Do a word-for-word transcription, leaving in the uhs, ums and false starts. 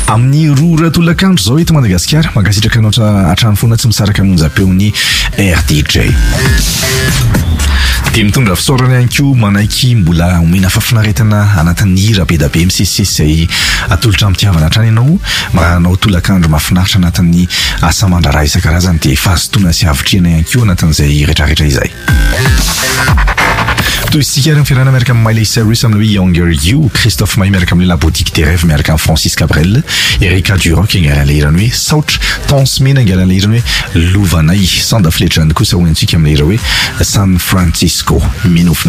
amin'ny roa ratolakandro zao eto Madagasikara mankasitraka anao hatrany foana tsy misaraka amonjam-peon'ny R D J dia mitondra fisaorana ihany koa manaiky mbola omena fafinaretana anatin'ny hira be da be misesisesy izay atolotra amitiavana hatrany ianao manao tolakandro mahafinaritra anatin'ny asa mandraraha isan-karazany dia fahazotoana sy havitriana ihany koa anatin'izay rehetrarehetra izay. Toy isika ary ny fiarahana miaraka amin'ny Miley Cyrus amin'ny Younger You, Christophe Maé miaraka amin'ny La Boutique des Rêves miaraka amin'ny Francis Cabrel, Erika Duroc angaran'ilay hirany hoe Saotra, Tansmena angaran'ilay hirany hoe Lovanay, Sandaf Legend kosa hoentsika amin'ny hira hoe San Francisco. Minofina